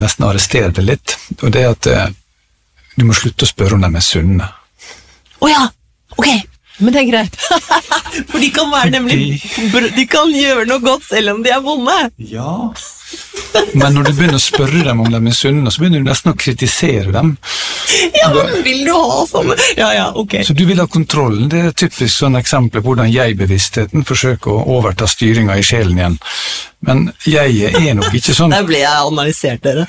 nesten arrestere det litt, og det at du må slutte å spørre om de sunne. Ja, ok, men det greit. For de kan være de kan gjøre noe godt selv om de vonde. Ja, men når du begynner å spørre dem om de sunne, så begynner du nesten å kritisere dem. Ja, men vil du ha sånne? Ja, ok. Så du vil ha kontrollen. Det typisk sånn eksempel på hvordan jeg-bevisstheten forsøker å overta styringen i sjelen igjen. Men jeg nok ikke sånn. Der ble jeg analysert, dere.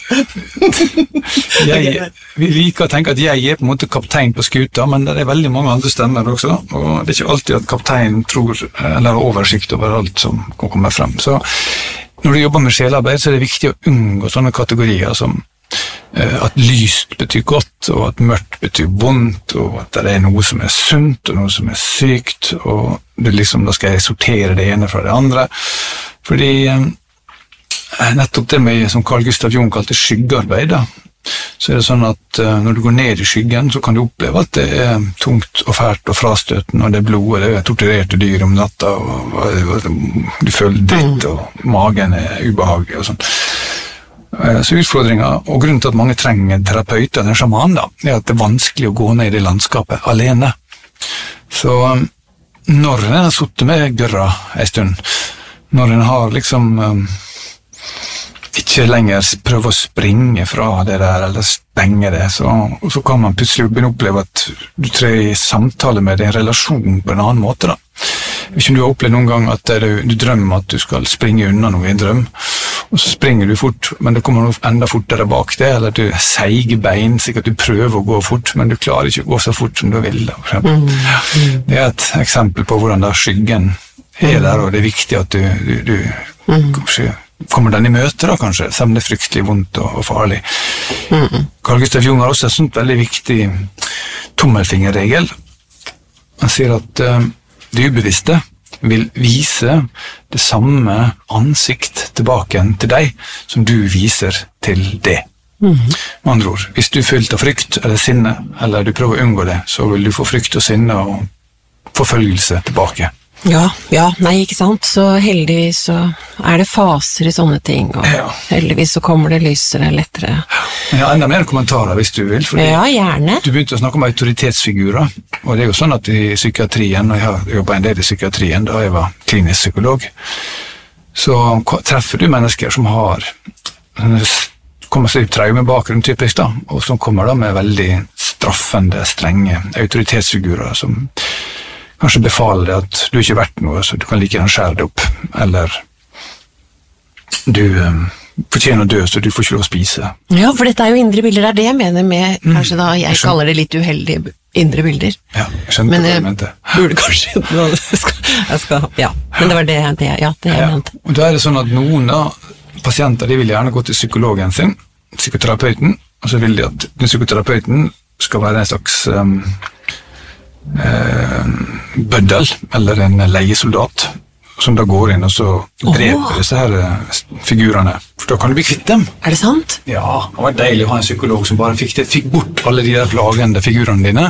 Vi liker å tenke at jeg på en måte kaptein på skuta, men det veldig mange andre stemmer også, og det ikke alltid at kapteinen tror, eller har oversikt over alt som kan komme frem. Så når du jobber med sjelarbeid, så det viktig å unngå sånne kategorier som at lyst betyr godt, og at mørkt betyr vondt, og at det noe som sunt, og noe som sykt, og det da skal jeg sortere det ene fra det andre. Fordi nettopp det med, som Carl Gustav Jung kalte skyggearbeid, så det sånn at når du går ned i skyggen, så kan du oppleve at det tungt og fælt og frastøtende, og det blod, det torturerte dyr om natta, og du føler dritt, og magen ubehagelig og sånn. Så utfordringen, og grunnen til at mange trenger terapeut eller en sjaman, at det vanskelig å gå ned i det landskapet alene. Så når en har suttet med gørra en stund, når en har ikke lenger prøve å springe fra det der, eller stenge det, så kan man plutselig begynne å oppleve at du trer i samtale med en relasjon på en annen måte. Jeg vet ikke om du har opplevd noen gang at du drømmer at du skal springe unna noe i en drøm, og så springer du fort, men det kommer noe enda fortere bak det, eller du seiger bein, sikkert du prøver å gå fort, men du klarer ikke å gå så fort som du vil. Det et eksempel på hvordan skyggen der, og det viktig at du kommer den i møte kanskje, selv om det fryktelig vondt og farlig. Carl Gustav Jung har også en sånn veldig viktig tommelfingerregel. Han sier at det ubevisste vil vise det samme ansikt tilbake til deg som du viser til det. Med andre ord, hvis du er fylt av frykt eller sinne, eller du prøver å unngå det, så vil du få frykt og sinne og forfølgelse tilbake. Ja, nei, ikke sant? Så heldigvis så det faser i sånne ting, og heldigvis så kommer det lysere, lettere. Jeg har enda mer kommentarer hvis du vil, fordi gjerne. Du begynte å snakke om autoritetsfigurer, og det jo sånn at i psykiatrien, og jeg har jobbet en del i psykiatrien da jeg var klinisk psykolog, så treffer du mennesker som kommer seg i traumebakgrunn typisk da, og som kommer da med veldig straffende, strenge autoritetsfigurer som kanskje befaler deg at du ikke verdt noe, så du kan like gjerne skjære det opp, eller du fortjener å dø, så du får ikke lov å spise. Ja, for dette jo indre bilder, det det jeg mener med, kanskje da, jeg kaller det litt uheldige indre bilder. Ja, jeg skjønner hva du mente. Men burde kanskje, men det var det jeg mente. Og da det sånn at noen pasienter, de vil gjerne gå til psykologen sin, psykoterapeuten, og så vil de at den psykoterapeuten skal være en slags bøddel, eller en leiesoldat, som da går inn og så dreper disse her figurerne, for da kan du bli kvitt dem. Det sant? Ja, det var deilig å ha en psykolog som bare fikk bort alle de der plagende figurene dine.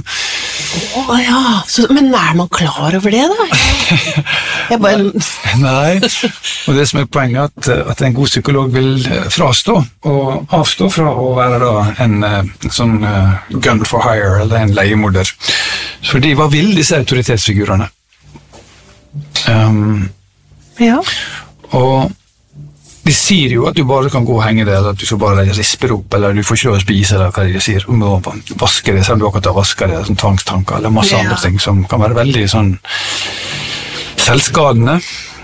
Men man klar over det da? Nei, og det som poenget at en god psykolog vil frastå og avstå fra å være da en sånn gun for hire, eller en leiemorder. Fordi hva vil disse autoritetsfigurene? Og de sier jo at du bare kan gå og henge det, eller at du skal bare rispe det opp, eller du får ikke lov å spise, eller hva de sier, om å vaske det, selv om du akkurat har vasket det, sånn tvangstanker, eller masse andre ting som kan være veldig sånn selvskadende.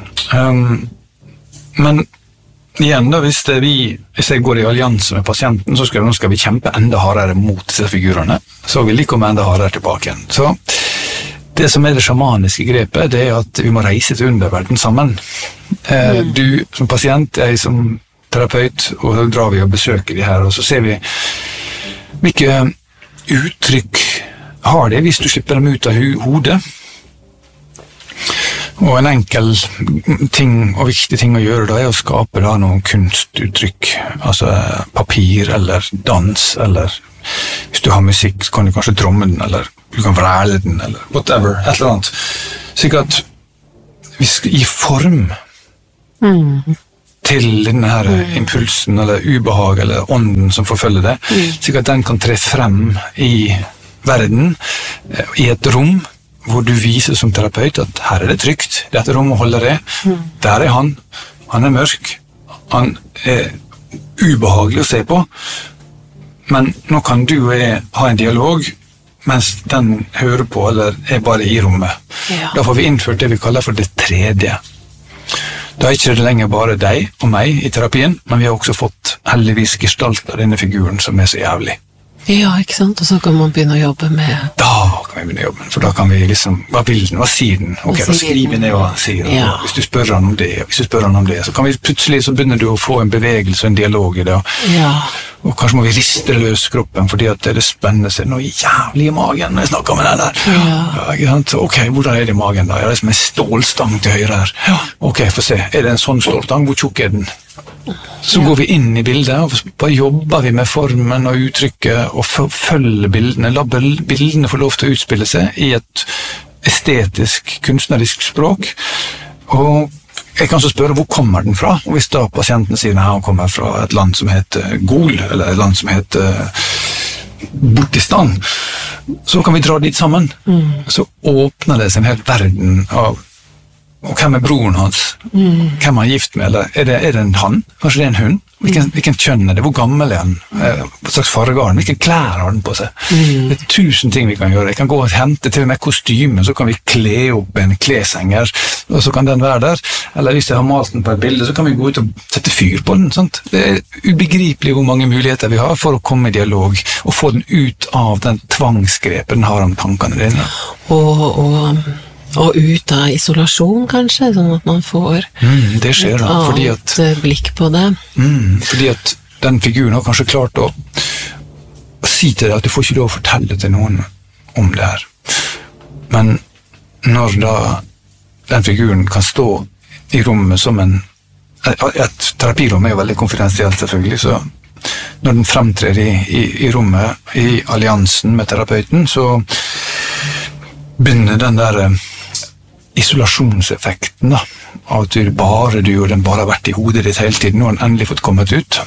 Men igjen da, hvis jeg går i allianse med pasienten, så skal vi kjempe enda hardere mot disse figurene, så vil de komme enda hardere tilbake igjen. Så det som det sjamaniske grepet, det at vi må reise til underverden sammen. Du som pasient, jeg som terapeut, og så drar vi og besøker de her, og så ser vi hvilke uttrykk har de hvis du slipper dem ut av hodet. Og en enkel ting og viktig ting å gjøre da å skape da noen kunstuttrykk, altså papir eller dans, eller hvis du har musikk så kan du kanskje tromme den, eller du kan vræle den, eller whatever, et eller annet. Slik at vi skal gi form til denne her impulsen, eller ubehag, eller ånden som forfølger det, slik at den kan tre frem i verden, i et rom, hvor du viser som terapeut at her er det trygt, dette rommet holder det, der er han er mørk, han er ubehagelig å se på, men nå kan du og jeg ha en dialog, mens den hører på, eller er bare i rommet. Ja. Da får vi innført det vi kaller for det tredje. Da er ikke det lenger bare deg og meg i terapien, men vi har også fått heldigvis gestalt av denne figuren som er så jævlig. Ja, ikke sant? Og så kan man begynne å jobbe med... Da kan vi begynne å jobbe, for da kan vi liksom, hva vil den, hva sier den? Ok, da skriver vi ned hva den sier, Ja. hvis du spør han om det, så kan vi plutselig, så begynner du å få en bevegelse og en dialog i det, Ja. og kanskje må vi riste løs kroppen, fordi at det spenner seg noe jævlig i magen når jeg snakker med den der. Ja. Ikke sant? Ok, hvordan er det i magen da? Ja, det er som en stålstang til høyre her. Ok, få se, er det en sånn stålstang? Hvor tjukk er den? Så går vi inn i bildet, og bare jobber vi med formen og uttrykket, og følger bildene, la bildene få lov til å utspille seg i et estetisk, kunstnerisk språk, og jeg kan så spørre hvor kommer den fra, og hvis da pasienten sier at han kommer fra et land som heter Gol, eller et land som heter Burkistan, så kan vi dra dit sammen. Så åpner det seg en hel verden av og hvem er broren hans? Hvem er han gift med? Eller er det en han? Kanskje det er en hund? Hvilken kjønn er det? Hvor gammel er han? Hva slags farge har han? Hvilken klær har han på seg? Det er 1000 ting vi kan gjøre. Jeg kan gå og hente til og med kostyme, så kan vi kle opp en kleshenger, og så kan den være der. Eller hvis jeg har malt den på et bilde, så kan vi gå ut og sette fyr på den. Sant? Det er ubegripelig hvor mange muligheter vi har for å komme i dialog, og få den ut av den tvangsgrepet den har om tankene dine. Og ut av isolasjon, kanskje, sånn at man får det skjer da, fordi at blikk på det. Fordi at den figuren har kanskje klart å si til deg at du får ikke lov å fortelle til noen om det her. Men når da den figuren kan stå i rommet som et terapirom er jo veldig konfidensielt selvfølgelig, så når den fremtrer i rommet, i alliansen med terapeuten, så begynner den der isolasjonseffekten da, av at den bare har vært i hodet ditt hele tiden, nå har den endelig fått kommet ut.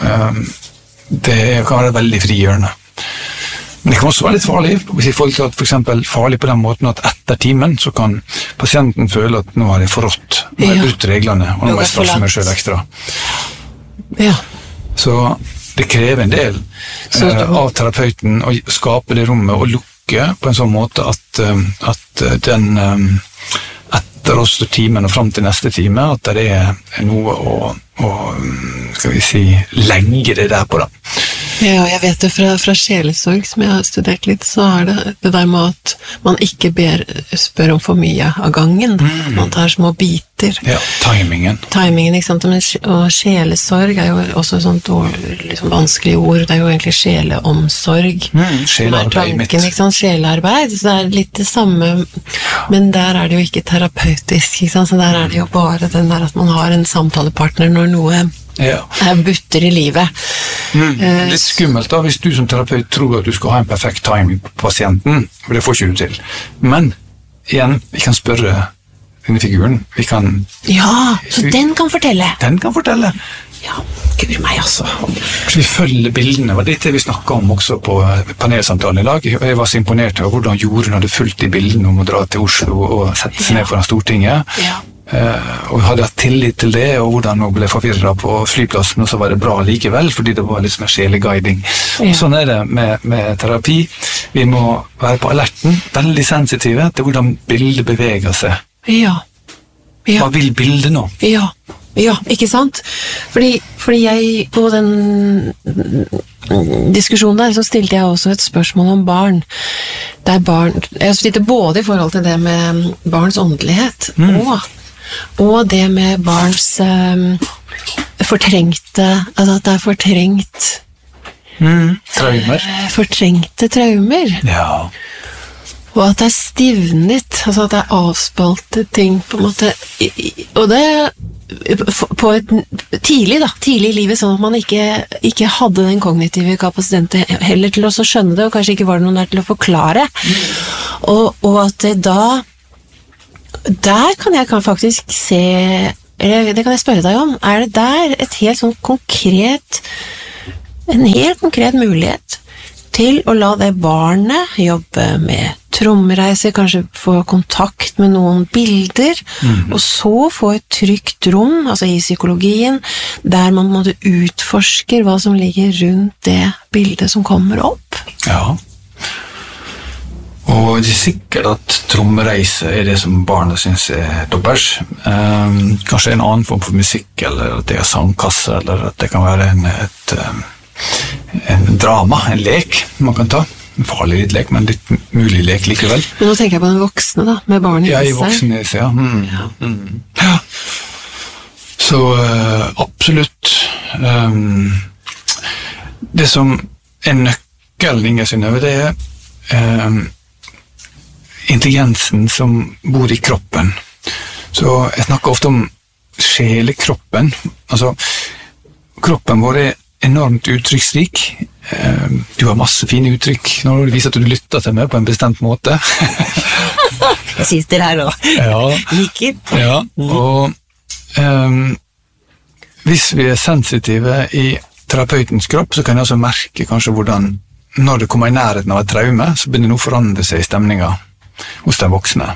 Det kan være veldig frigjørende. Men det kan også være litt farlig, hvis jeg føler at for eksempel farlig på den måten at etter timen så kan pasienten føle at nå har jeg forrådt, nå har jeg brutt reglene, og nå må jeg straffe meg selv ekstra. Ja. Så det krever en del av terapeuten å skape det rommet og lukke på en sånn måte at den etter også timen og frem til neste time, at det er noe å skal vi si, legge det der på da. Ja, jeg vet det fra sjelesorg som jeg har studert litt, så er det der med at man ikke spør om for mye av gangen. Man tar små biter. Ja, timingen. Timingen, ikke sant? Og sjelesorg er jo også et sånt liksom vanskelig ord. Det er jo egentlig sjeleomsorg. Sjelearbeid mitt. Ikke sant? Sjelearbeid, så det er litt det samme, men der er det jo ikke terapeutisk, ikke sant? Så der er det jo bare den der at man har en samtalepartner når noe butter i livet. Litt skummelt da, hvis du som terapeut tror at du skal ha en perfekt timing på pasienten, for det får ikke du til. Men, igjen, vi kan spørre denne figuren. Vi kan... Ja, så den kan fortelle. Den kan fortelle. Ja, gud meg altså. Så vi følger bildene, og det vi snakket om også på panelsamtalen i dag. Jeg var så imponert over hvordan Jorunn hadde fulgt de bildene om å dra til Oslo og sette seg ned foran Stortinget. Ja. Og hadde hatt tillit til det, og hvordan hun ble forvirret på flyplassen, og så var det bra likevel, fordi det var liksom en sjeleguiding. Ja. Sånn er det med terapi. Vi må være på alerten, veldig sensitive til hvordan bildet beveger seg. Ja. Hva vil bildet nå? Ja, ikke sant? Fordi jeg, på den diskusjonen der, så stilte jeg også et spørsmål om barn. Jeg stilte både i forhold til det med barns åndelighet, og det med barns fortrengte, altså at det er fortrengt traumer. Fortrengte traumer. Ja. Og at det er stivnet, altså at det er avspalte ting på en måte, og det på et tidlig i livet, sånn at man ikke hadde den kognitive kapasiteten heller til å skjønne det, og kanskje ikke var det noen der til å forklare, og at det der kan jeg faktisk se eller det kan jeg spørre deg om, det der et helt sånn en helt konkret mulighet til å la det barnet jobbe med trommereiser, kanskje få kontakt med noen bilder, og så få et trygt rom, altså i psykologien, der man måtte utforske hva som ligger rundt det bildet som kommer opp? Ja. Og det er sikkert at trommereise er det som barnet synes toppers. Kanskje en annen form for musikk, eller at det er sangkasse, eller at det kan være en drama, en lek man kan ta. En farlig litt lek, men litt mulig lek likevel. Men nå tenker jeg på den voksne da, med barnet i seg. Ja, i voksne, ja. Ja. Så absolutt det som nøkkelen, Inger Synnøve, det intelligensen som bor i kroppen. Så jeg snakker ofte om sjelekroppen. Altså, kroppen vår enormt uttrykksrik. Du har masse fine uttrykk når du viser at du lytter til meg på en bestemt måte. Jeg synes det her også. Ja. Liker. Ja, og hvis vi sensitive i terapeutens kropp, så kan jeg også merke kanskje hvordan, når det kommer i nærheten av et traume, så begynner det å forandre seg i stemninga hos de voksne.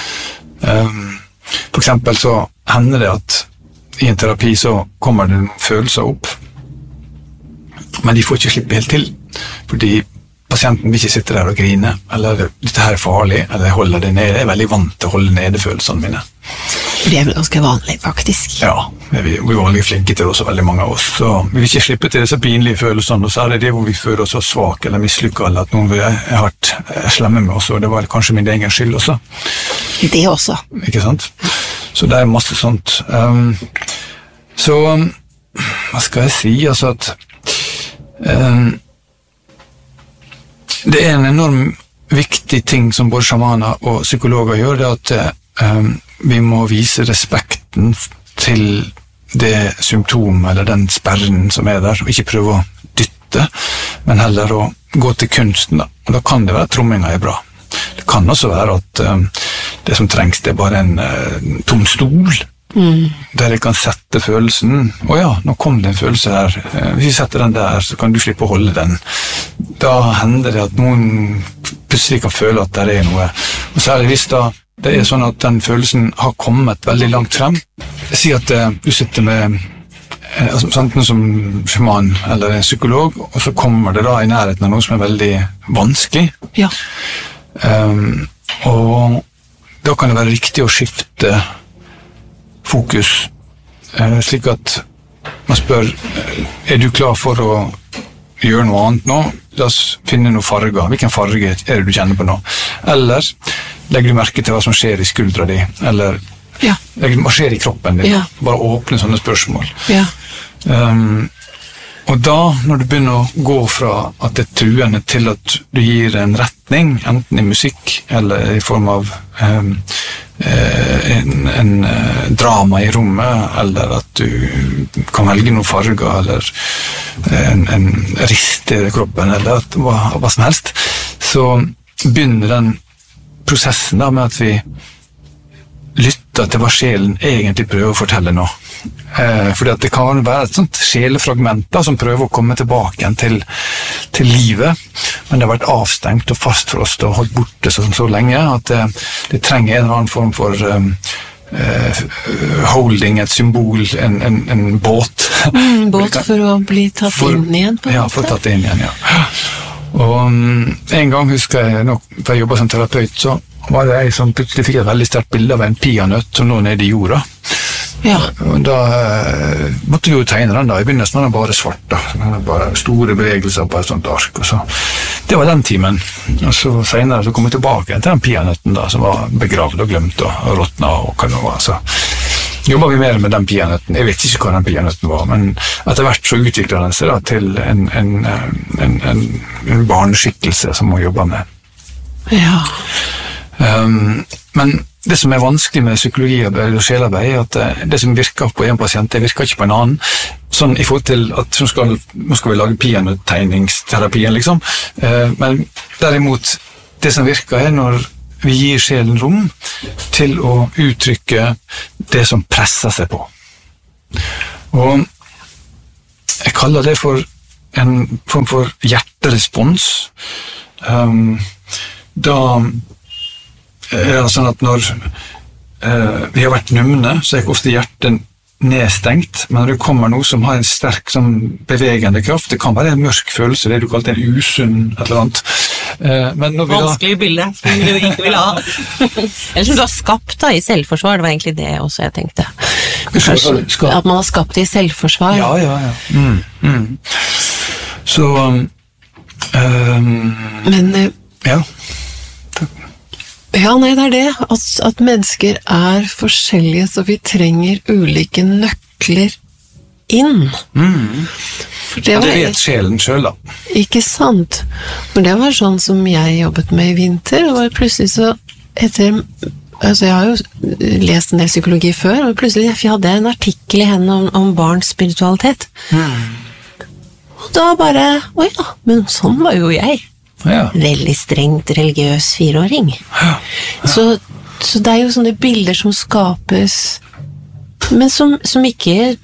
For eksempel så hender det at i en terapi så kommer det noen følelser opp, men de får ikke slippe helt til, fordi pasienten vil ikke sitte der og grine, eller dette her farlig, eller jeg holder det nede. Jeg veldig vant til å holde nede følelsene mine. Det vel ganske vanlig, faktisk. Ja, vi er veldig flinke til det også, veldig mange av oss. Så vi vil ikke slippe til disse pinlige følelsene, og så det hvor vi føler oss så svak eller mislykket, eller at noen har vært slemme med oss, og det var kanskje min egen skyld også. Det også. Ikke sant? Så det masse sånt. Så, hva skal jeg si? Altså at det en enorm viktig ting som både sjamaner og psykologer gjør, det at vi må vise respekten til det symptom eller den sperren som der, og ikke prøve å dytte, men heller å gå til kunsten. Og da kan det være at tromminga bra. Det kan også være at det som trengs, det bare en tom stol, der jeg kan sette følelsen. Ja, nå kom det en følelse her. Hvis jeg setter den der, så kan du slippe å holde den. Da hender det at noen plutselig kan føle at det noe. Og særlig hvis da det sånn at den følelsen har kommet veldig langt frem. Si at du sitter med enten som sjaman eller en psykolog, og så kommer det da i nærheten av noe som veldig vanskelig. Ja. Og da kan det være riktig å skifte fokus, slik at man spør, du klar for å gjøre noe annet nå? La oss finne noen farger. Hvilken farge det du kjenner på nå? Eller legger du merke til hva som skjer i skuldra di? Eller hva skjer i kroppen din? Ja. Bare åpne sånne spørsmål. Ja. Og da, når du begynner å gå fra at det truende til at du gir en retning, enten i musikk eller i form av en drama i rommet, eller at du kan velge noen farger, eller en rist i kroppen, eller hva som helst, så begynner den prosessen da med at vi lytter til hva sjelen egentlig prøver å fortelle nå. Fordi at det kan være et sånt sjelefragment da, som prøver å komme tilbake igjen til livet, men det har vært avstengt og fastlåst og holdt borte så lenge at det trenger en eller annen form for holding, et symbol, en båt. Båt for å bli tatt inn igjen på en måte? Ja, for å tatt inn igjen, ja. Og en gang husker jeg, da jeg jobbet som terapeut, så var det jeg som plutselig fikk et veldig sterkt bilde av en peanøtt som lå nede i jorda. Ja. Og da måtte vi jo tegne den da. I begynnelsen var den bare svart da. Bare store bevegelser på et sånt ark. Og så, det var den timen. Og så senere så kom vi tilbake til den peanøtten da, som var begravd og glemt og råtnet og hva det var. Så jobbet vi mer med den peanøtten. Jeg vet ikke hva den peanøtten var, men etter hvert så utviklet den seg da, til en barneskikkelse som må jobbe med. Ja. Men det som vanskelig med psykologiarbeid og sjelarbeid er at det som virker på en pasient, det virker ikke på en annen. Sånn i forhold til at nå skal vi lage pianotegningsterapien, liksom. Men derimot, det som virker når vi gir sjelen rom til å uttrykke det som presser seg på. Og jeg kaller det for en form for hjerterespons. Da er det sånn at når vi har vært numne, så er ikke ofte hjertet nedstengt, men når det kommer noe som har en sterk sånn, bevegende kraft, det kan være en mørk følelse, det du kalte en usunn et eller annet. Men når vi vanskelig bilde som du ikke vil ha. Eller som du har skapt da, i selvforsvar, det var egentlig det også jeg tenkte. Kanskje, at man har skapt det i selvforsvar. Ja. Så Men ja. Ja, nei, det er det, at mennesker er forskjellige, så vi trenger ulike nøkler inn. For det vet sjelen selv, da. Ikke sant? For det var sånn som jeg jobbet med i vinter, og plutselig så altså jeg har jo lest en del psykologi før, og plutselig jeg hadde en artikkel i henne om barns spiritualitet. Og da bare, oi da, men sånn var jo jeg. Ja. Veldig strengt religiøs 4-åring. Ja. Så det er jo sånne bilder som skapes, men som ikke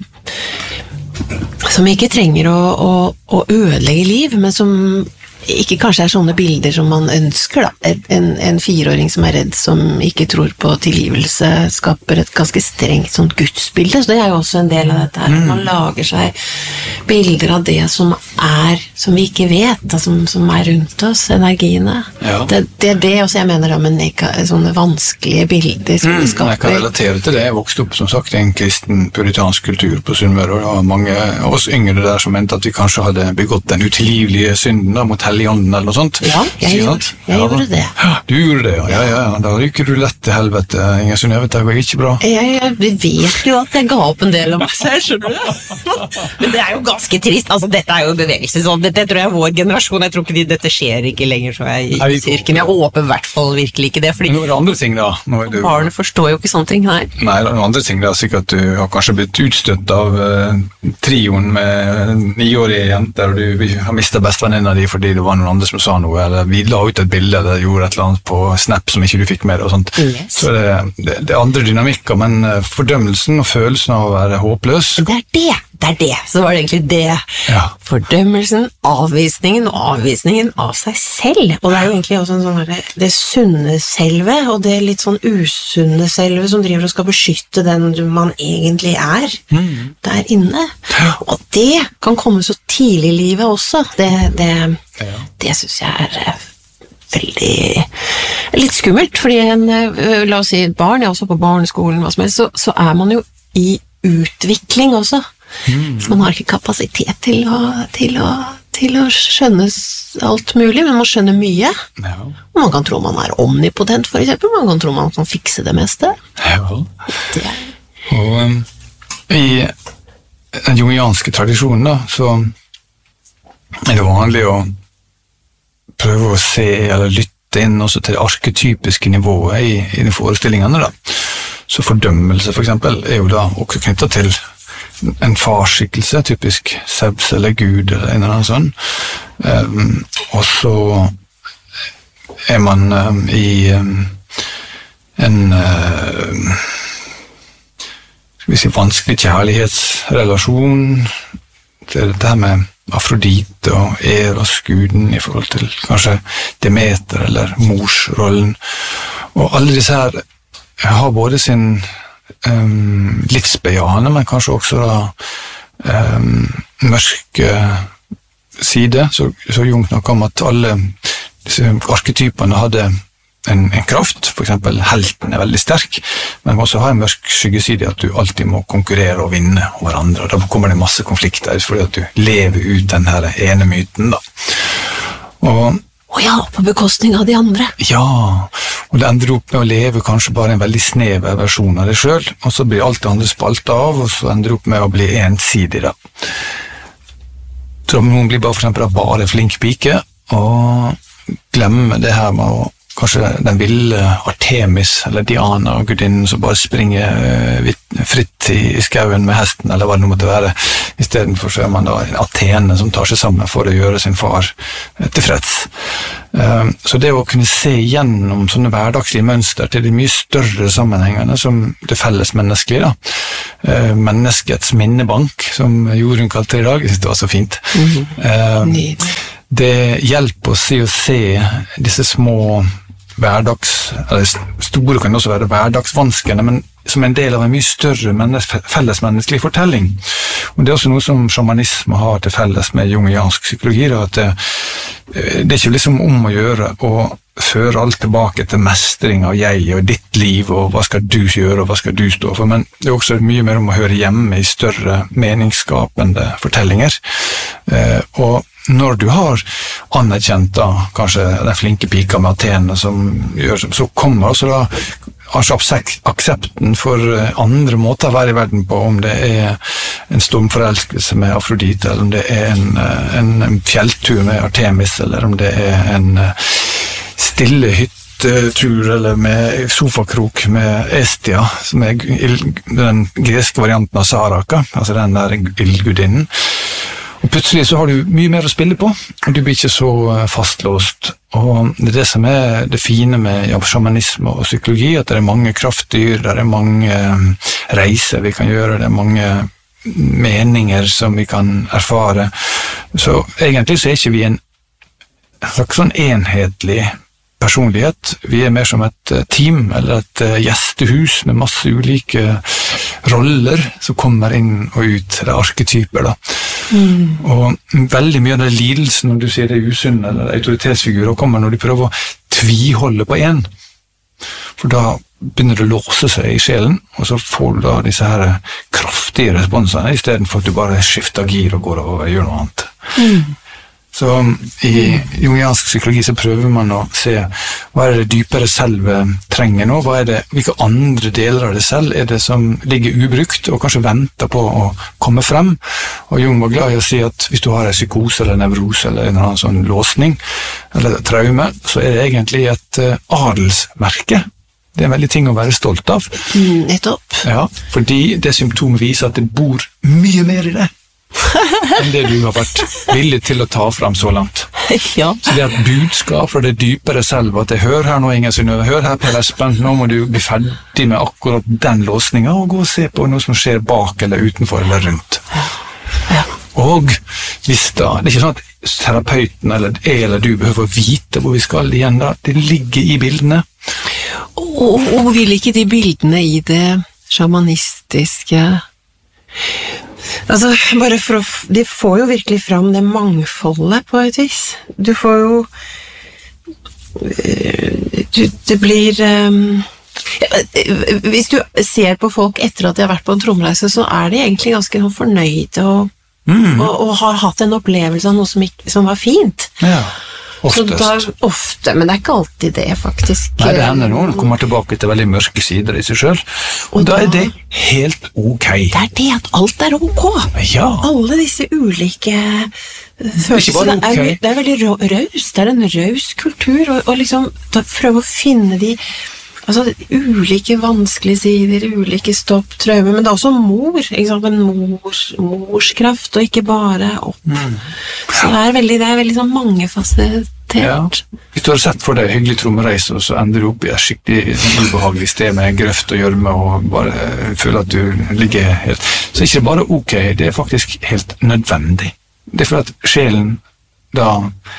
trenger å ødelegge liv, men som ikke kanskje er sånne bilder som man ønsker da. En 4-åring som er redd, som ikke tror på tilgivelse, skaper et ganske strengt sånt gudsbilde, så det er jo også en del av dette her. Man lager seg bilder av det som vi ikke vet, da, som er rundt oss, energiene. Ja. Det er det også jeg mener da, med sånne vanskelige bilder som vi skaper. Jeg kan relatere til det. Jeg vokste opp, som sagt, i en kristen puritansk kultur på Sunnmøre, og det var mange av oss yngre der som mente at vi kanskje hadde begått den utilgivelige synden da, mot Helligånden eller noe sånt. Ja, jeg gjorde det. Ja, du gjorde det, ja. Da ryker du lett til helvete. Ingen Synnøve, det går ikke bra. Vi vet jo at jeg ga opp en del av meg selv, skjønner du? Men det er jo ganske trist. Altså, dette er jo bevegelse. Sånn. Dette tror jeg er vår generasjon. Jeg tror ikke dette skjer ikke lenger, så jeg i kirken. Jeg håper i hvert fall virkelig ikke det. Fordi men noen andre ting da? Barnet forstår jo ikke sånne ting, nei. Nei, noen andre ting da, sikkert at du har kanskje blitt utstøtt av trioen med 9-årige jenter, og du har mistet bestevenninna di fordi det var noen andre som sa noe, eller vi la ut et bilde eller gjorde et eller annet på Snap som ikke du fikk med deg og sånt. Yes. Så det er andre dynamikker, men fordømmelsen og følelsen av å være håpløs. Det er det. Så var det egentlig det. Ja. Fordømmelsen, avvisningen og avvisningen av seg selv. Og det er jo egentlig også en sånn det sunne selve, og det litt sånn usunne selve som driver og skal beskytte den man egentlig er der inne. Og det kan komme så tidlig i livet også. Det synes jeg er veldig litt skummelt, fordi la oss si et barn, jeg er også på barneskolen, hva som helst, så er man jo i utvikling også. Man har ikke kapasitet til å skjønne alt mulig, men man skjønner mye. Ja. Man kan tro man er omnipotent, for eksempel. Man kan tro man kan fikse det meste. Ja. Og i den jungianske tradisjonen da, så er det vanlig å prøve å se eller lytte inn også til det arketypiske nivået i de forestillingene da. Så fordømmelse for eksempel er jo da også knyttet til en farskikkelse, typisk Zeus eller Gud eller en eller annen sånn. Og så er man i en skal vi si vanskelig kjærlighetsrelasjon til det her med Afrodite og Eros-guden i forhold til kanskje Demeter eller morsrollen. Og alle disse her har både sin livsbejahende, men kanskje også da mørke side. Så Jung snakker om at alle disse arketypene hadde en kraft, for eksempel helten er veldig sterk, men man også har en mørk skyggeside at du alltid må konkurrere og vinne over andre, og da kommer det masse konflikter fordi at du lever ut den her ene myten da. Ja, på bekostning av de andre. Ja, og det ender opp med å leve kanskje bare en veldig snever versjon av deg selv, og så blir alt det andre spalt av, og så ender det opp med å bli ensidig da. Så noen blir bare for eksempel bare flink pike, og glemmer det her med å kanskje den ville Artemis eller Diana og gudinnen som bare springer fritt i skauen med hesten, eller hva det nå måtte være. I stedet for så er man da en Athene som tar seg sammen for å gjøre sin far tilfreds. Så det å kunne se gjennom sånne hverdagslige mønster til de mye større sammenhengene som det fellesmenneskelige, menneskets minnebank, som Jorunn kalte det i dag, jeg synes det var så fint. Det hjelper oss i å se disse små eller store kan også være hverdagsvanskene, men som en del av en mye større fellesmenneskelig fortelling. Og det er også noe som shamanisme har til felles med jungiansk psykologi, at det er ikke liksom om å gjøre å føre alt tilbake til mestring av jeg og ditt liv, og hva skal du gjøre, og hva skal du stå for, men det er også mye mer om å høre hjemme i større meningsskapende fortellinger. Og når du har anerkjent da, kanskje den flinke pika med Athene som gjør, så kommer også da aksepten for andre måter å være i verden på, om det er en stormforelskelse med Afrodite, eller om det er en fjelltur med Artemis, eller om det er en stille hyttetur, eller med sofakrok med Estia, som er den greske varianten av Saraka, altså den der ildgudinnen. Og plutselig så har du mye mer å spille på, og du blir ikke så fastlåst. Og det er det som er det fine med shamanisme og psykologi, at det er mange kraftdyr, det er mange reiser vi kan gjøre, det er mange meninger som vi kan erfare. Så egentlig så er ikke vi en slags sånn enhetlig personlighet. Vi er mer som et team, eller et gjestehus med masse ulike roller som kommer inn og ut, det er arketyper da. Og veldig mye av det lidelsen, når du sier det er usunn eller autoritetsfigurer, kommer når de prøver å tviholde på en. For da begynner det å låse seg i sjelen, og så får du da disse her kraftige responsene, i stedet for at du bare skifter gir og går over og gjør noe annet. Så i jungiansk psykologi så prøver man å se hva er det dypere selve trenger nå, hvilke andre deler av det selv er det som ligger ubrukt og kanskje venter på å komme frem. Og Jung var glad i å si at hvis du har en psykose eller nevrose eller en annen sånn låsning eller traume, så er det egentlig et adelsmerke. Det er en veldig ting å være stolt av. Nettopp. Ja, fordi det symptomet viser at det bor mye mer i det enn det du har vært villig til å ta frem så langt. Ja. Så det er et budskap fra det dypere selv, at jeg hører her nå, Inger Synnøve, hør her, Per Espen, nå må du bli ferdig med akkurat den låsningen, og gå og se på noe som skjer bak eller utenfor eller rundt. Ja. Og hvis da, det er ikke sånn at terapeuten eller jeg eller du behøver å vite hvor vi skal igjen da, det ligger i bildene. Og vil ikke de bildene i det shamanistiske, altså bare de får jo virkelig fram det mangfoldet på et vis. Du får jo det blir hvis du ser på folk etter at de har vært på en tromreise, så er de egentlig ganske fornøyde og har hatt en opplevelse av noe som var fint. Ja, oftest. Ofte, men det er ikke alltid det, faktisk. Nei, det hender noe, det kommer tilbake til veldig mørke sider i seg selv, og da er det helt ok. Det er det at alt er ok. Ja. Alle disse ulike følelsene, det er veldig raust, det er en raus kultur, og liksom prøve å finne de ulike vanskelige sider, ulike stopp, traumer, men det er også ikke sant? En morskraft, og ikke bare opp. Så det er veldig sånn mangefasettert. Ja. Hvis du har sett for deg hyggelig trommereise, og så ender du opp i et skikkelig ubehagelig sted med grøft og gjørme, og bare føler at du ligger helt, så er det ikke bare ok, det er faktisk helt nødvendig. Det er for at sjelen da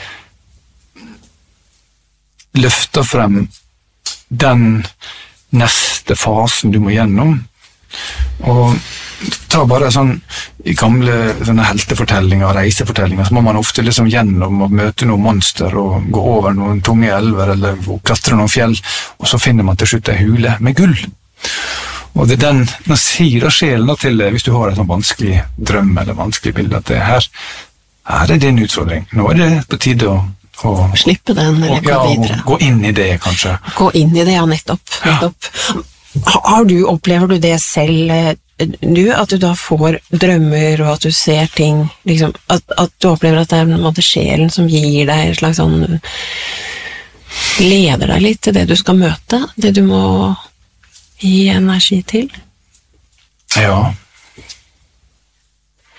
løfter frem den neste fasen du må gjennom, og ta bare sånn i gamle sånne heltefortellinger og reisefortellinger, så må man ofte liksom gjennom og møte noen monster og gå over noen tunge elver eller klatre noen fjell, og så finner man til slutt en hule med gull. Og det er den, nå sier sjelen til deg, hvis du har en sånn vanskelig drøm eller vanskelig bilde, at det her er din utfordring, nå er det på tide å slippe den, eller gå videre. Gå inn i det, kanskje. Gå inn i det, ja, nettopp. Opplever du det selv, at du da får drømmer, og at du ser ting, liksom, at du opplever at det er en måte sjelen som gir deg en slags sånn, leder deg litt til det du skal møte, det du må gi energi til? Ja.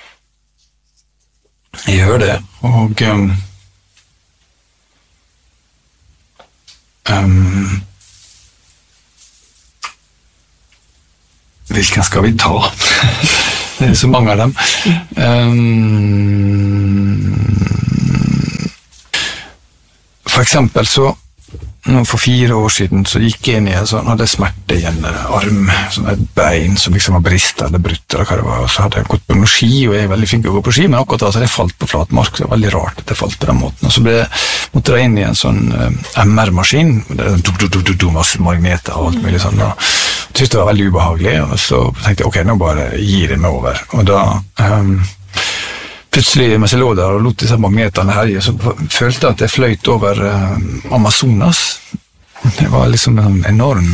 Jeg gjør det, og hvilken skal vi ta? Det så mange av dem. For eksempel så for 4 år siden så gikk jeg inn i en sånn, hadde smerte i en arm, sånn et bein som liksom var bristet eller brutt eller hva det var, og så hadde jeg gått på noen ski, og jeg er veldig flink å gå på ski, men akkurat da så hadde jeg falt på flatmark, så det var veldig rart at jeg falt på den måten, og så måtte jeg inn i en sånn MR-maskin, masse magneter og alt mulig sånn, og jeg syntes det var veldig ubehagelig, og så tenkte jeg, ok, nå bare gir jeg meg over, og da plutselig, mens jeg lå der og lot disse magnetene herje, så følte jeg at jeg fløyt over Amazonas. Det var liksom en enorm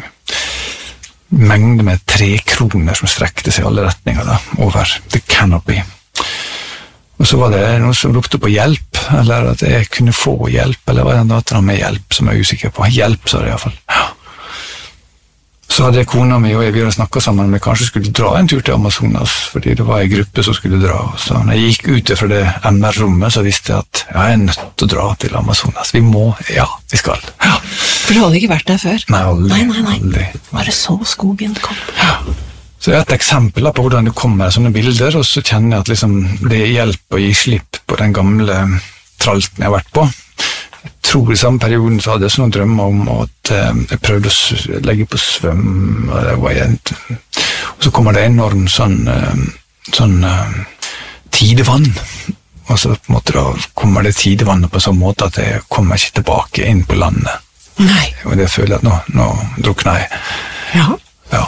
mengde med 3 kroner som strekte seg i alle retninger da, over the canopy. Og så var det noen som ropte på hjelp, eller at jeg kunne få hjelp, eller var det en datter med hjelp, som jeg er usikker på. Hjelp, sa det i hvert fall. Ja. Så hadde kona mi og jeg ville snakket sammen om vi kanskje skulle dra en tur til Amazonas, fordi det var en gruppe som skulle dra. Så når jeg gikk ut fra det MR-rommet, så visste jeg at jeg er nødt til å dra til Amazonas. Vi må, ja, vi skal. Ja. For du hadde ikke vært der før? Nei, aldri. Nei. Bare så skogen kom. Ja. Så jeg har et eksempel på hvordan det kommer sånne bilder, og så kjenner jeg at liksom, det hjelper å gi slipp på den gamle tralten jeg har vært på. Jeg tror i samme perioden så hadde jeg sånne drømmer om at jeg prøvde å legge på svøm, og så kommer det enormt sånn tidevann, og så på en måte da kommer det tidevannet på sånn måte at jeg kommer ikke tilbake inn på landet. Nei. Og det føler jeg at nå drukner jeg. Ja. Ja.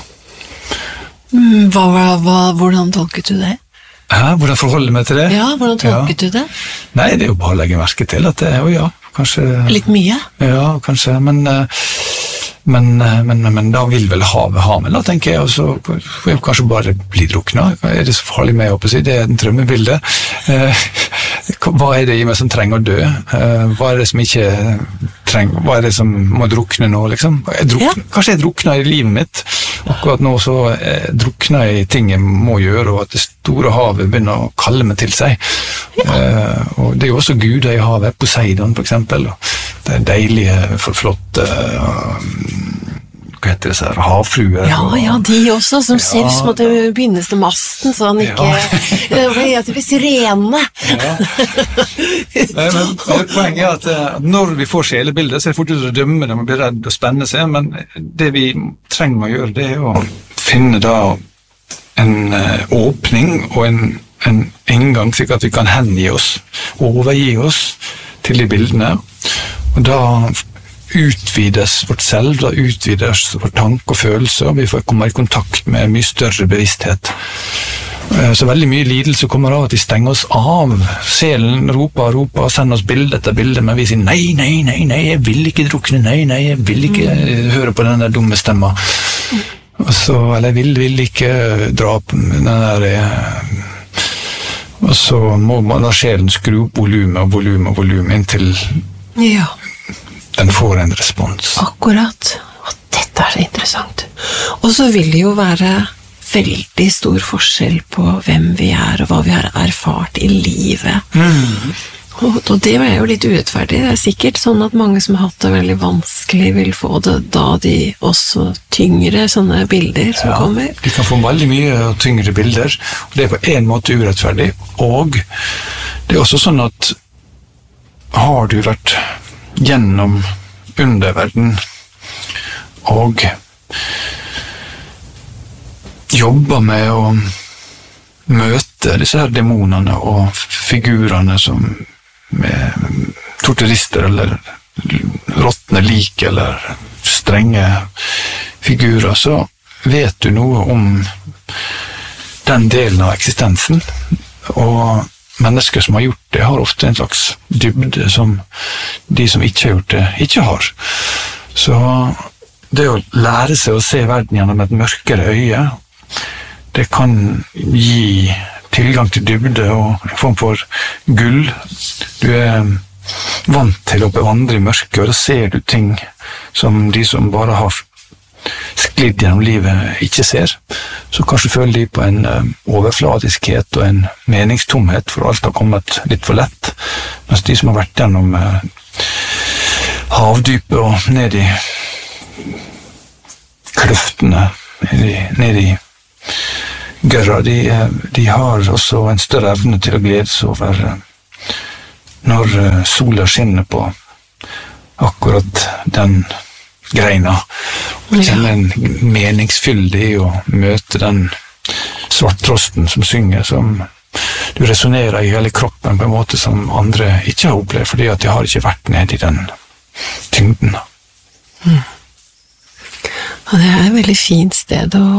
Hvordan tolket du det? Hvordan forholder jeg meg til det? Ja, hvordan tolket du det? Nei, det er jo bare å legge merke til at det ja, kanskje... Litt mye? Ja, kanskje, men da vil vel havet ha meg, da, tenker jeg, og så får jeg kanskje bare bli druknet. Er det så farlig med å si? Det er en drømmebilde. Hva er det i meg som trenger å dø? Hva er det som ikke trenger, hva er det som må drukne nå, liksom? Kanskje jeg drukner i livet mitt. Akkurat nå så drukner jeg i ting jeg må gjøre, og at det store havet begynner å kalle meg til seg. Og det er jo også guder i havet, Poseidon for eksempel, og det er deilige, flotte, hva heter det, så havfruer. Ja, de også, som selv måtte bindes til masten, så han ikke, det heter vi sirene. Ja. Men poenget er at når vi får sjelebilder, så er det fort ut å dømme dem og bli redd og spenne seg, men det vi trenger å gjøre, det er å finne da en åpning og en inngang, slik at vi kan hengi oss, overgi oss til de bildene, og da utvides vårt selv, da utvides vår tanke og følelse, og vi får komme i kontakt med mye større bevissthet. Så veldig mye lidelse kommer av at vi stenger oss av. Sjelen roper og sender oss bilde etter bilde, men vi sier nei, jeg vil ikke drukne, nei, jeg vil ikke høre på den der dumme stemma. Eller jeg vil ikke dra på den der... Og så må man da sjelen skru opp volum inntil den får en respons. Akkurat. Og dette er så interessant. Og så vil det jo være veldig stor forskjell på hvem vi er, og hva vi har erfart i livet. Og det var jo litt urettferdig. Det er sikkert sånn at mange som har hatt det veldig vanskelig vil få det da de også tyngre sånne bilder som kommer. De kan få veldig mye tyngre bilder, og det er på en måte urettferdig. Og det er også sånn at har du vært gjennom underverden og jobber med å møte disse her demonene og figurene som med torturister eller råtne lik eller strenge figurer, så vet du noe om den delen av eksistensen, og mennesker som har gjort det har ofte en slags dybde som de som ikke har gjort det, ikke har. Så det å lære seg å se verden gjennom et mørkere øye, det kan gi tilgang til dybde og en form for gull. Du er vant til å bevandre i mørket, og da ser du ting som de som bare har sklidd gjennom livet ikke ser. Så kanskje føler de på en overfladiskhet og en meningstomhet, for alt har kommet litt for lett. Mens de som har vært gjennom havdypet og ned i kløftene, ned i gørra. De har også en større evne til å glede seg over når sola skinner på akkurat den greina, og kjenne en meningsfyldig i å møte den svarttrosten som synger, som du resonerer i hele kroppen på en måte som andre ikke har opplevd, fordi at de har ikke vært nede i den tyngden. Og det er et veldig fint sted å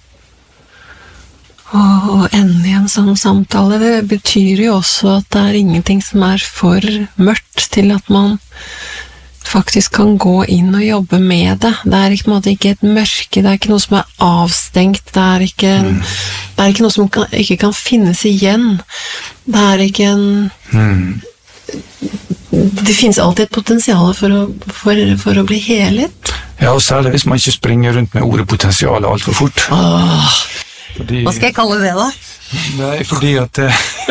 ende i en sånn samtale. Det betyr jo også at det er ingenting som er for mørkt til at man faktisk kan gå inn og jobbe med det. Det er på en måte ikke et mørke, det er ikke noe som er avstengt, det er ikke noe som ikke kan finnes igjen. Det er ikke det finnes alltid et potensial for å bli helet. Ja, og særlig hvis man ikke springer rundt med ordet potensial alt for fort. Hva skal jeg kalle det da? Nei, fordi at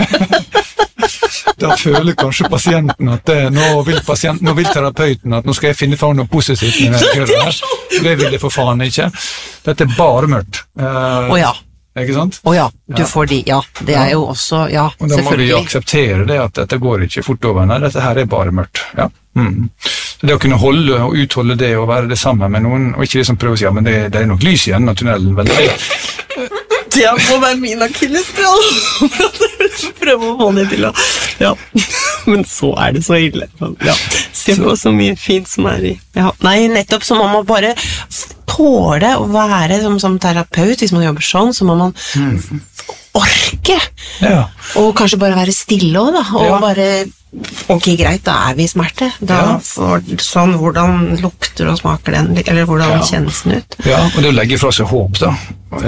da føler kanskje pasienten at nå vil terapeuten at nå skal jeg finne fram noe positivt med det jeg gjør her. Det vil jeg for faen ikke. Dette er bare mørkt. Ja. Ikke sant? Ja, du får de, ja. Det er jo også, ja, og da må vi akseptere det, at dette går ikke fort over. Nei, dette her er bare mørkt. Ja. Så det å kunne holde og utholde det og være det sammen med noen, og ikke liksom prøve å si, ja, men det er nok lys igjen av tunnelen, vel? Det må være min akilleshæl. Prøve å få det til å... Ja, men så er det så ille. Ja, se på så mye fint som er i... Ja. Nei, nettopp så må man bare tåle å være som terapeut. Hvis man jobber sånn, så må man orke. Ja. Og kanskje bare være stille også, da. Og bare... Ok, greit, da er vi i smerte. Da får sånn, hvordan lukter og smaker den, eller hvordan kjennes den ut. Ja, og det å legge fra seg håp, da.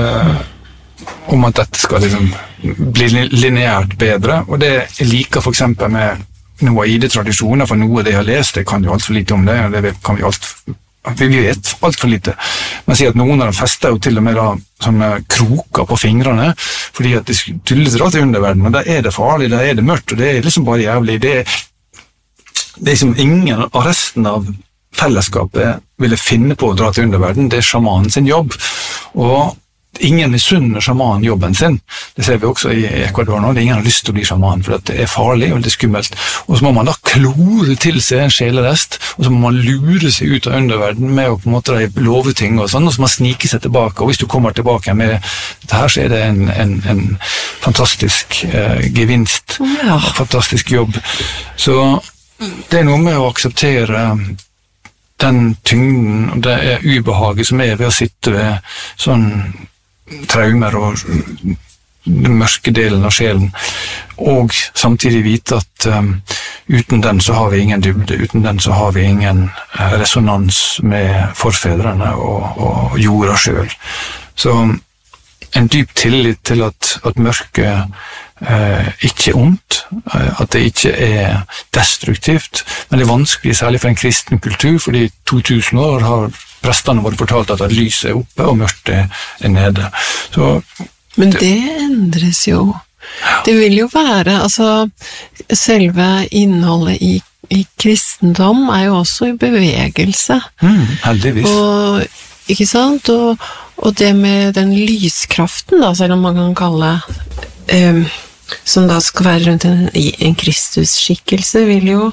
Om at dette skal liksom bli lineært bedre, og det jeg liker for eksempel med noe av ID-tradisjoner, for noe av det jeg har lest, det kan jo alt for lite om det, og det kan vi vet alt for lite. Man sier at noen av dem fester jo til og med da, sånne kroker på fingrene, fordi at de tuller rart i underverden, men da er det farlig, da er det mørkt, og det er liksom bare jævlig. Det er liksom ingen av resten av fellesskapet ville finne på å dra til underverden, det er sjamanen sin jobb, og ingen misunner sjamanen jobben sin. Det ser vi også i Ecuador nå. Det er ingen har lyst til å bli sjaman, for det er farlig og det er skummelt. Og så må man da klore til seg en sjelerest, og så må man lure seg ut av underverden med å på en måte love ting og sånn, og så må man snike seg tilbake. Og hvis du kommer tilbake med dette her, så er det en fantastisk gevinst, en fantastisk jobb. Så det er noe med å akseptere den tyngden, og det er ubehaget som er ved å sitte ved sånn traumer og den mørke delen av sjelen, og samtidig vite at uten den så har vi ingen dybde, uten den så har vi ingen resonans med forfedrene og jorda selv. Så en dyp tillit til at mørket ikke er ondt, at det ikke er destruktivt, men det er vanskelig, særlig for en kristen kultur, fordi 2000 år har prestene våre fortalt at lyset er oppe og mørket er nede. Så, men det endres jo. Det vil jo være, altså, selve innholdet i kristendom er jo også i bevegelse. Heldigvis. Og, ikke sant? Og det med den lyskraften, da, selv om man kan kalle som da skal være rundt en Kristus-skikkelse, vil jo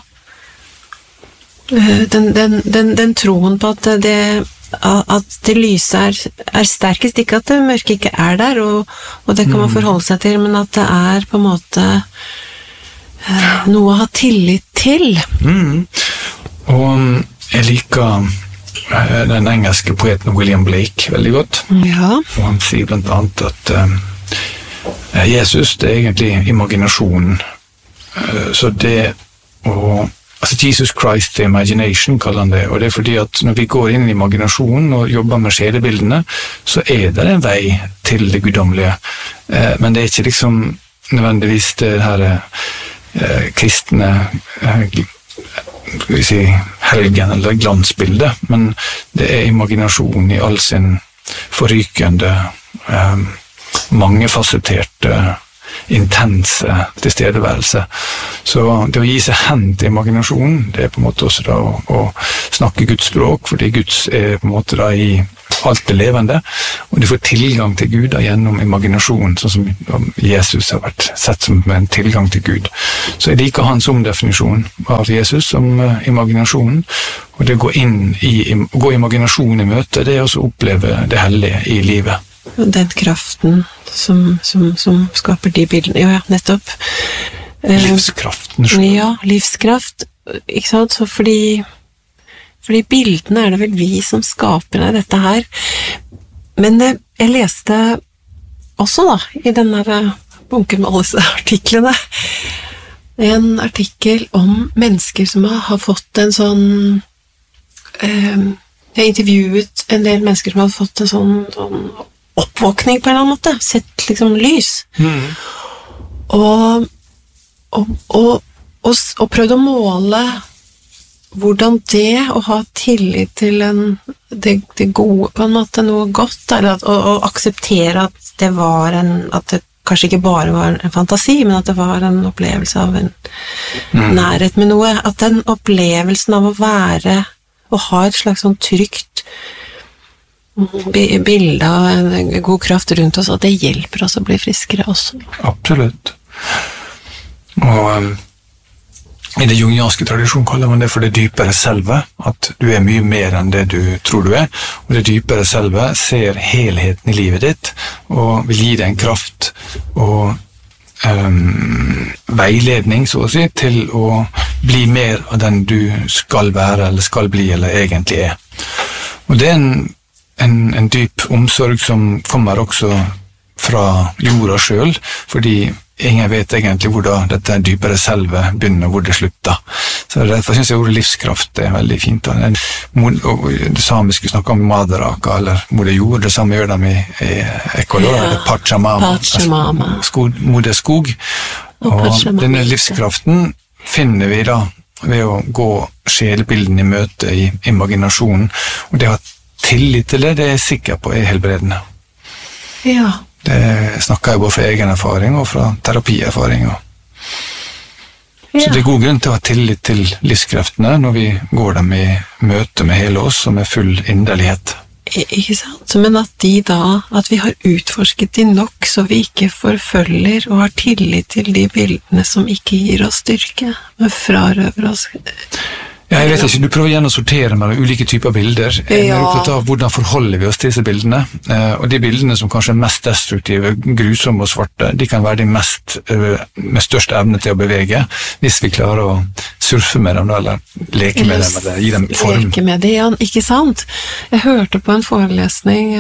den troen på at det lyse er sterkest, ikke at det mørke ikke er der, og det kan man forholde seg til, men at det er på en måte noe å ha tillit til. Og jeg liker den engelske poeten William Blake veldig godt. Ja. Og han sier blant annet at Jesus, det er egentlig imaginasjonen. Så det altså Jesus Christ the Imagination kaller han det, og det er fordi at når vi går inn i imaginasjonen og jobber med sjelebildene, så er det en vei til det guddommelige. Men det er ikke liksom nødvendigvis det her kristne skal vi si, helgen eller glansbildet, men det er imaginasjon i all sin forrykende, mangefasetterte intense tilstedeværelse. Så det å gi seg hen til imaginasjon, det på en måte også da å snakke Guds språk, fordi Guds på en måte da i alt det levende, og du får tilgang til Gud da, gjennom imaginasjon, sånn som Jesus har vært sett som en tilgang til Gud. Så jeg liker hans omdefinisjon av Jesus som imaginasjonen, og det å gå imaginasjon i møte, det er også å oppleve det hellige i livet. Den kraften som skaper de bildene, ja, nettopp. Livskraften. Ja, livskraft, ikke sant, så fordi bildene er det vel vi som skaper dette her. Men jeg leste også da, i denne bunken med alle disse artiklene, en artikkel om mennesker som har fått en sånn jeg har intervjuet en del mennesker som har fått en sånn oppvåkning på en eller annen måte, sett liksom lys. Og prøvd å måle hvordan det å ha tillit til det gode, på en måte noe godt, eller å akseptere at det var at det kanskje ikke bare var en fantasi, men at det var en opplevelse av en nærhet med noe, at den opplevelsen av å ha et slags sånn trygt bilde av en god kraft rundt oss, at det hjelper oss å bli friskere også. Absolutt. Og i det jungianske tradisjonen kaller man det for det dypere selve, at du er mye mer enn det du tror du er, og det dypere selve ser helheten i livet ditt, og vil gi deg en kraft og veiledning, så å si, til å bli mer av den du skal være, eller skal bli, eller egentlig er. Og det er en dyp omsorg som kommer også fra jorda selv, fordi ingen vet egentlig hvor dette dypere selve begynner, og hvor det slutter. Så derfor synes jeg ordet livskraft er veldig fint. Det samiske snakker om madaraka, eller moder jord, det samme gjør de i Ecuador, eller Pachamama, moder skog. Og denne livskraften finner vi da ved å gå sjelbilden i møte i imaginasjonen, og det å ha tillit til det, det er jeg sikker på er helbredende. Ja. Det snakker jeg både fra egen erfaring og fra terapierfaring. Så det er god grunn til å ha tillit til livskreftene når vi går dem i møte med hele oss og med full inderlighet. Ikke sant? Men at vi har utforsket de nok, så vi ikke forfølger og har tillit til de bildene som ikke gir oss styrke, men frarøver oss. Ja, jeg vet ikke, du prøver igjen å sortere mellom ulike typer bilder. Jeg er opptatt av hvordan forholder vi oss til disse bildene, og de bildene som kanskje er mest destruktive, grusomme og svarte, de kan være de med størst evne til å bevege, hvis vi klarer å surfe med dem, eller leke med dem, eller gi dem form. Leke med det, ja, ikke sant? Jeg hørte på en forelesning,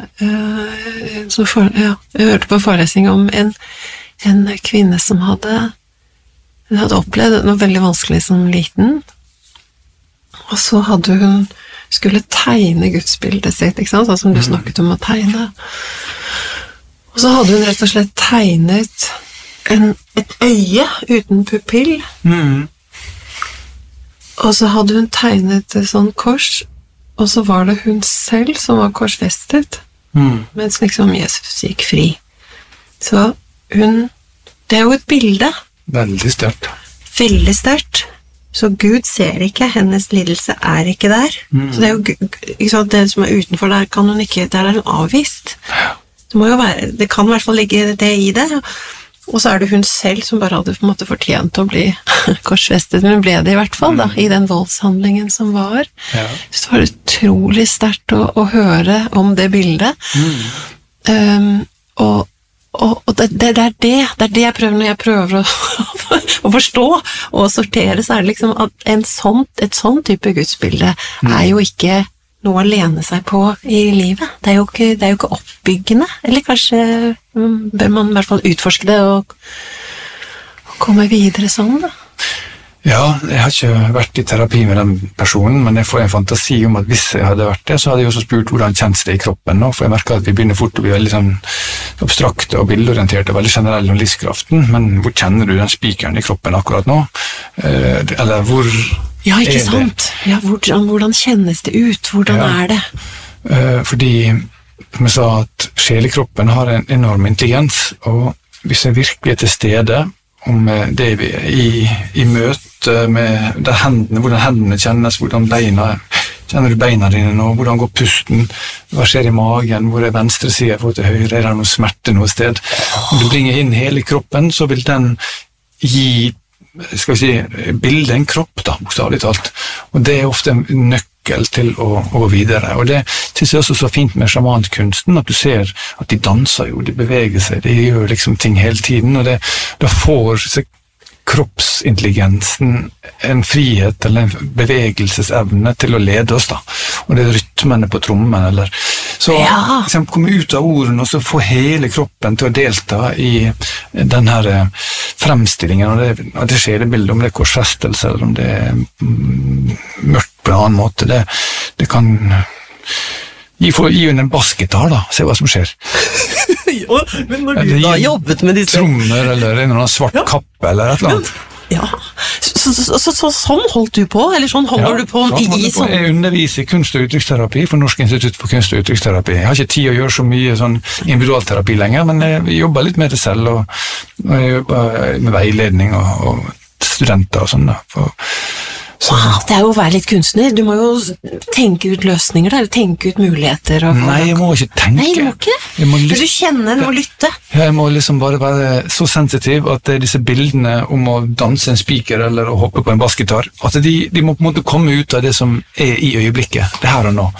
om en kvinne som hadde opplevd noe veldig vanskelig som liten, og så hadde hun skulle tegne gudsbildet sitt, ikke sant? Som du snakket om å tegne. Og så hadde hun rett og slett tegnet et øye uten pupill. Og så hadde hun tegnet et sånn kors, og så var det hun selv som var korsfestet, mens liksom Jesus gikk fri. Så det er jo et bilde. Veldig sterkt. Veldig sterkt. Så Gud ser ikke, hennes lidelse er ikke der. Så det er jo, ikke sant, det som er utenfor der, kan hun ikke, der er hun avvist. Det må jo være, det kan i hvert fall ligge det i det. Og så er det hun selv som bare hadde på en måte fortjent å bli korsfestet, men hun ble det i hvert fall da, i den voldshandlingen som var. Så det var utrolig sterkt å høre om det bildet. Og det er det jeg prøver når jeg prøver å forstå og sortere, så er det liksom at et sånn type gudsbilde er jo ikke noe å lene seg på i livet. Det er jo ikke oppbyggende, eller kanskje bør man i hvert fall utforske det og komme videre sånn da. Ja, jeg har ikke vært i terapi med den personen, men jeg får en fantasi om at hvis jeg hadde vært det, så hadde jeg også spurt hvordan kjennes det i kroppen nå, for jeg merker at vi begynner fort å bli veldig sånn abstrakte og bildorienterte og veldig generelle om livskraften, men hvor kjenner du den spikeren i kroppen akkurat nå? Eller hvor ja, ikke sant? Ja, hvordan kjennes det ut? Hvordan er det? Fordi, som jeg sa, at sjelekroppen har en enorm intelligens, og hvis jeg virkelig er til stede, om det vi i møte med hvordan hendene kjennes, hvordan kjenner du beina dine nå, hvordan går pusten, hva skjer i magen, hvor venstre side, hvor til høyre, er det noe smerte noe sted. Om du bringer inn hele kroppen, så vil den gi, skal vi si, bilde en kropp da, bokstavlig talt. Og det er ofte en nøkkel til å gå videre. Og det synes jeg også så fint med sjamankunsten, at du ser at de danser jo, de beveger seg, de gjør liksom ting hele tiden, og da får kroppsintelligensen en frihet eller en bevegelsesevne til å lede oss da. Og det er rytmene på trommen, eller så liksom, komme ut av ordene og så få hele kroppen til å delta i den her fremstillingen, og det skjedebildet, om det er korsfestelse eller om det er mørkt på en annen måte, det kan gi en bassgitar da, se hva som skjer. Jo, men når du da har jobbet med disse trommer eller en svart kappe eller et eller annet. Ja, så sånn holdt du på, eller sånn holder du på i sånn? Jeg underviser i kunst- og uttrykksterapi for Norsk institutt for kunst- og uttrykksterapi. Jeg har ikke tid å gjøre så mye sånn individualterapi lenger, men jeg jobber litt med det selv, og jeg jobber med veiledning og studenter og sånn da. Wow, det er jo å være litt kunstner. Du må jo tenke ut løsninger, eller tenke ut muligheter. Nei, jeg må ikke tenke. Nei, du må ikke. Men du kjenner, du må lytte. Jeg må liksom bare være så sensitiv at disse bildene om å danse en spiker eller å hoppe på en bassgitar, at de må på en måte komme ut av det som er i øyeblikket, det her og nå.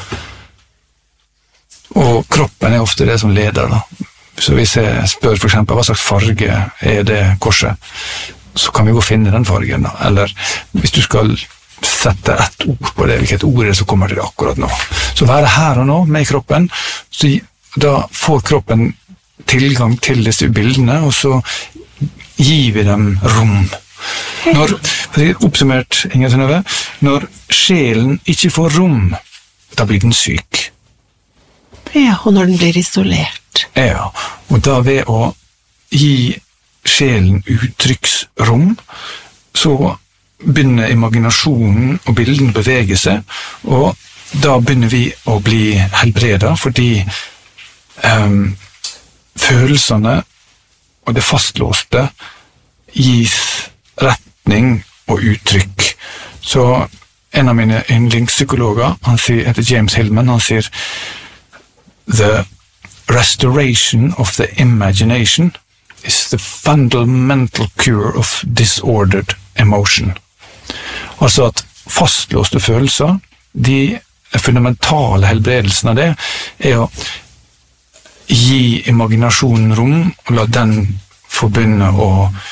Og kroppen er ofte det som leder da. Så hvis jeg spør for eksempel hva slags farge er det korset, så kan vi gå og finne den fargen da. Eller hvis du skal sette et ord på det, hvilket ord er det som kommer til det akkurat nå. Så være her og nå med kroppen, så da får kroppen tilgang til disse bildene, og så gir vi dem rom. Oppsummert, Inger Synnøve, når sjelen ikke får rom, da blir den syk. Ja, og når den blir isolert. Ja, og da ved å gi sjelen uttrykksrom, så begynner imaginasjonen og bilden bevege seg, og da begynner vi å bli helbredet, fordi følelsene og det fastlåste gis retning og uttrykk. Så en av mine yndlingspsykologer, han heter James Hillman, han sier «The restoration of the imagination is the fundamental cure of disordered emotion». Altså at fastlåste følelser, de fundamentale helbredelsen av det, er å gi imaginasjonen rom, og la den få begynne å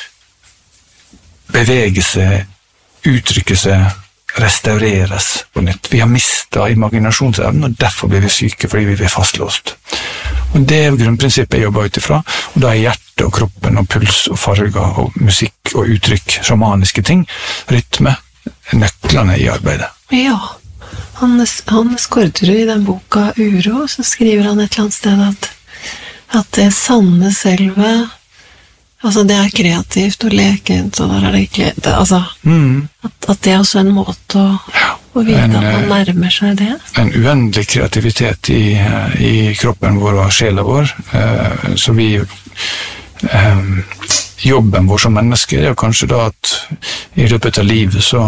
bevege seg, uttrykke seg, restaureres på nytt. Vi har mistet imaginasjonsevnen, og derfor blir vi syke, fordi vi blir fastlåst. Og det er grunnprinsippet jeg jobber ut ifra, og da er hjerte og kroppen og puls og farger og musikk og uttrykk, shamaniske ting, rytme, nøklene i arbeidet. Ja, han Skårderud i den boka Uro, så skriver han et eller annet sted at det sanne selve, altså det er kreativt og lekent, og der er det ikke, at det er også en måte å vite at man nærmer seg det. En uendelig kreativitet i kroppen vår og sjela vår, så vi jobben vår som mennesker er kanskje da at i løpet av livet så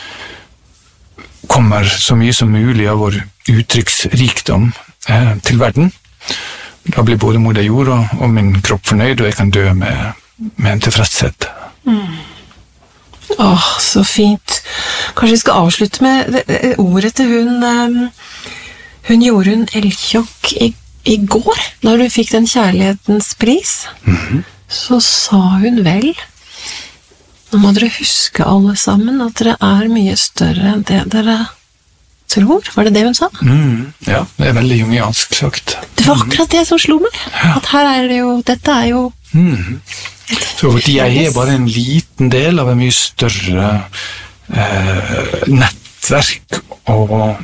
kommer så mye som mulig av vår uttrykksrikdom til verden. Da blir både moder jord og min kropp fornøyd, og jeg kan dø med en tilfredshet. Så fint. Kanskje vi skal avslutte med ordet til hun Jorunn Elkjokk i går, da du fikk den kjærlighetens pris. Så sa hun vel, nå må dere huske alle sammen at dere er mye større enn det dere tror. Var det det hun sa? Ja, det er veldig jungiansk sagt. Det var akkurat det som slo meg. At her er det jo, dette er jo så jeg er bare en liten del av en mye større nettverk og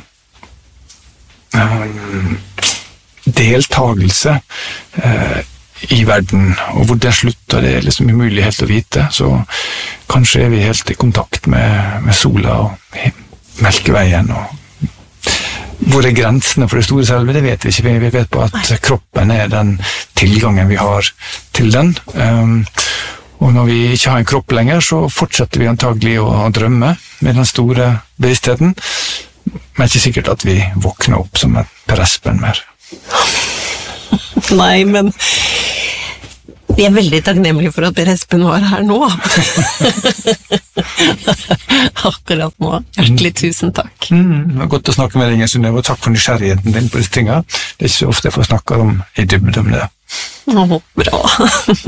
deltagelse i verden, og hvor det slutter, det er liksom umulig helt å vite, så kanskje er vi helt i kontakt med sola og Melkeveien og Hvor er grensene for det store selve? Det vet vi ikke. Vi vet bare at kroppen er den tilgangen vi har til den. Og når vi ikke har en kropp lenger, så fortsetter vi antagelig å drømme med den store bevisstheten, men ikke sikkert at vi våkner opp som et Per Espen mer. Nei, men vi er veldig takknemlige for at Per Espen var her nå. Akkurat nå. Hjertelig tusen takk. Det var godt å snakke med deg, Synnøve, og takk for nysgjerrigheten din på disse tingene. Det er ikke så ofte jeg får snakke om i dybde om det. Bra.